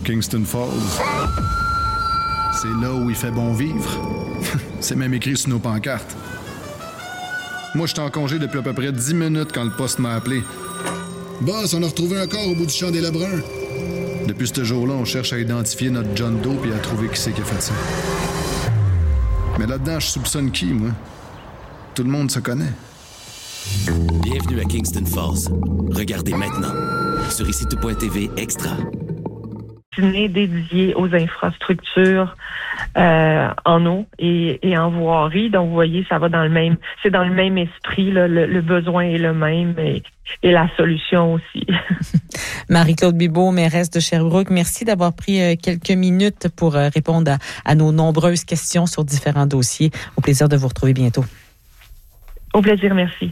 Kingston Falls. C'est là où il fait bon vivre. C'est même écrit sur nos pancartes. Moi, j'étais en congé depuis à peu près 10 minutes quand le poste m'a appelé. Boss, on a retrouvé un corps au bout du champ des Lebrun. Depuis ce jour-là, on cherche à identifier notre John Doe et à trouver qui c'est qui a fait ça. Mais là-dedans, je soupçonne qui, moi? Tout le monde se connaît. Bienvenue à Kingston Falls. Regardez maintenant sur ICTV Extra. Dîner dédié aux infrastructures en eau et en voirie. Donc, vous voyez, ça va dans le même... C'est dans le même esprit, là, le besoin est le même et la solution aussi. Marie-Claude Bibeau, mairesse de Sherbrooke, merci d'avoir pris quelques minutes pour répondre à nos nombreuses questions sur différents dossiers. Au plaisir de vous retrouver bientôt. Au plaisir, merci.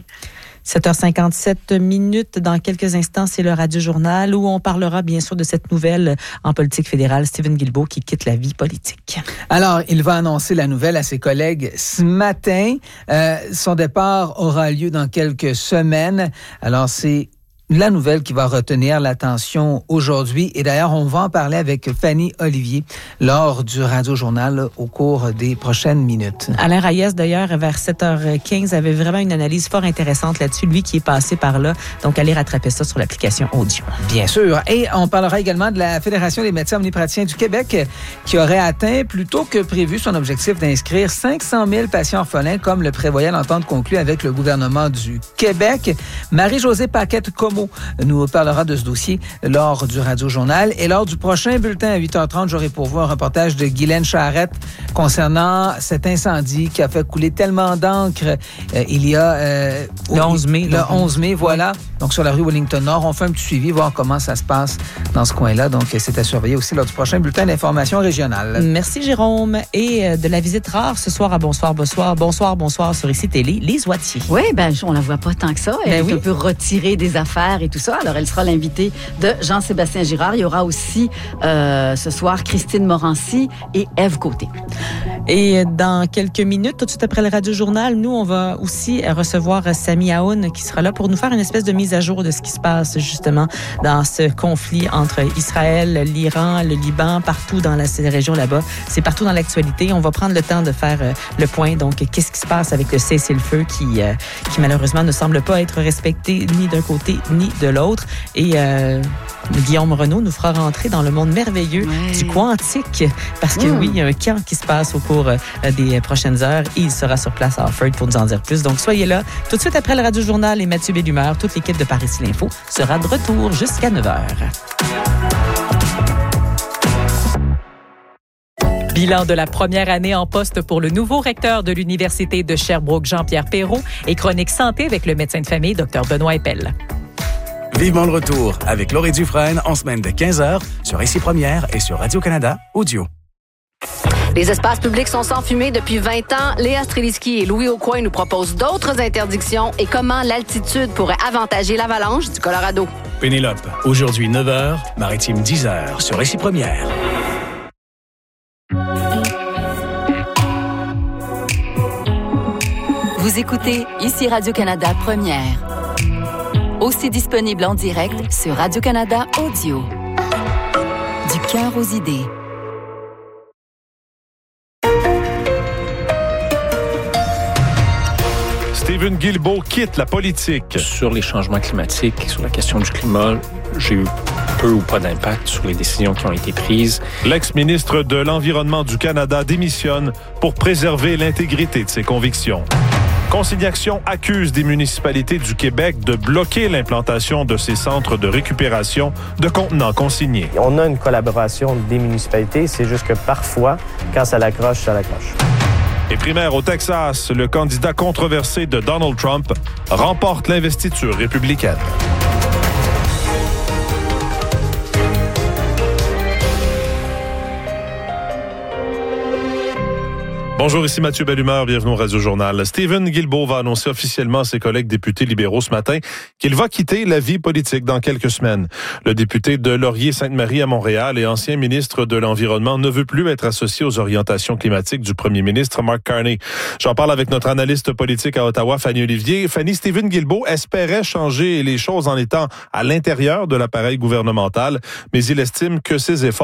7h57 dans quelques instants, c'est le Radio Journal où on parlera bien sûr de cette nouvelle en politique fédérale, Stephen Guilbeault qui quitte la vie politique. Alors, il va annoncer la nouvelle à ses collègues ce matin. Son départ aura lieu dans quelques semaines. Alors, c'est la nouvelle qui va retenir l'attention aujourd'hui. Et d'ailleurs, on va en parler avec Fanny Olivier lors du Radio-Journal au cours des prochaines minutes. Alain Reyes, d'ailleurs, vers 7h15, avait vraiment une analyse fort intéressante là-dessus, lui qui est passé par là. Donc, allez rattraper ça sur l'application audio. Bien sûr. Et on parlera également de la Fédération des médecins omnipraticiens du Québec qui aurait atteint plus tôt que prévu son objectif d'inscrire 500 000 patients orphelins comme le prévoyait l'entente conclue avec le gouvernement du Québec. Marie-Josée Paquette-Comeau nous parlera de ce dossier lors du Radio-Journal. Et lors du prochain bulletin à 8h30, j'aurai pour vous un reportage de Guylaine Charrette concernant cet incendie qui a fait couler tellement d'encre il y a... le 11 mai. Le 11 mai, voilà. Donc, sur la rue Wellington-Nord, on fait un petit suivi, voir comment ça se passe dans ce coin-là. Donc, c'est à surveiller aussi lors du prochain bulletin d'information régionale. Merci, Jérôme. Et de la visite rare ce soir à Bonsoir sur ICI Télé, Lise Wattier. Oui, on la voit pas tant que ça. Elle est un peu retirée des affaires et tout ça. Alors, elle sera l'invitée de Jean-Sébastien Girard. Il y aura aussi ce soir Christine Morancy et Ève Côté. Et dans quelques minutes, tout de suite après le Radio-Journal, nous, on va aussi recevoir Sami Aoun qui sera là pour nous faire une espèce de mise à jour de ce qui se passe justement dans ce conflit entre Israël, l'Iran, le Liban, partout dans ces régions là-bas. C'est partout dans l'actualité. On va prendre le temps de faire le point. Donc, qu'est-ce qui se passe avec le cessez-le-feu qui malheureusement ne semble pas être respecté ni d'un côté ni de l'autre. Et Guillaume Renaud nous fera rentrer dans le monde merveilleux du quantique parce que oui, il y a un camp qui se passe au cours des prochaines heures et il sera sur place à Harford pour nous en dire plus. Donc, soyez là. Tout de suite après le Radio-Journal et Mathieu Bellumeur, toute l'équipe de Paris l'Info sera de retour jusqu'à 9h. Bilan de la première année en poste pour le nouveau recteur de l'Université de Sherbrooke, Jean-Pierre Perrault, et chronique santé avec le médecin de famille, Dr Benoît Eppel. Vivement le retour avec Laurie Dufresne en semaine de 15h sur ICI Première et sur Radio-Canada Audio. Les espaces publics sont sans fumée depuis 20 ans. Léa Streliski et Louis Aucoin nous proposent d'autres interdictions et comment l'altitude pourrait avantager l'avalanche du Colorado. Pénélope, aujourd'hui 9h, Maritime 10h sur ICI Première. Vous écoutez ICI Radio-Canada Première. Aussi disponible en direct sur Radio-Canada Audio. Du cœur aux idées. Stephen Guilbeault quitte la politique. Sur les changements climatiques, sur la question du climat, j'ai eu peu ou pas d'impact sur les décisions qui ont été prises. L'ex-ministre de l'Environnement du Canada démissionne pour préserver l'intégrité de ses convictions. Consignation accuse des municipalités du Québec de bloquer l'implantation de ces centres de récupération de contenants consignés. On a une collaboration des municipalités, c'est juste que parfois, quand ça l'accroche, ça l'accroche. Et primaire au Texas, le candidat controversé de Donald Trump remporte l'investiture républicaine. Bonjour, ici Mathieu Bellumeur, bienvenue au Radio-Journal. Stephen Guilbeault va annoncer officiellement à ses collègues députés libéraux ce matin qu'il va quitter la vie politique dans quelques semaines. Le député de Laurier-Sainte-Marie à Montréal et ancien ministre de l'Environnement ne veut plus être associé aux orientations climatiques du premier ministre Mark Carney. J'en parle avec notre analyste politique à Ottawa, Fanny Olivier. Fanny, Stephen Guilbeault espérait changer les choses en étant à l'intérieur de l'appareil gouvernemental, mais il estime que ses efforts